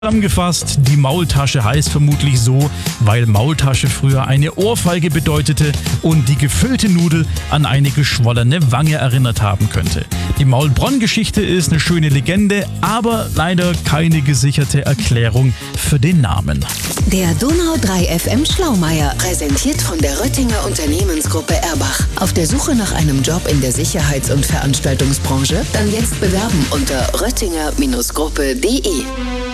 Zusammengefasst, die Maultasche heißt vermutlich so, weil Maultasche früher eine Ohrfeige bedeutete und die gefüllte Nudel an eine geschwollene Wange erinnert haben könnte. Die Maulbronn-Geschichte ist eine schöne Legende, aber leider keine gesicherte Erklärung für den Namen. Der Donau 3 FM Schlaumeier, präsentiert von der Röttinger Unternehmensgruppe Erbach. Auf der Suche nach einem Job in der Sicherheits- und Veranstaltungsbranche? Dann jetzt bewerben unter röttinger-gruppe.de.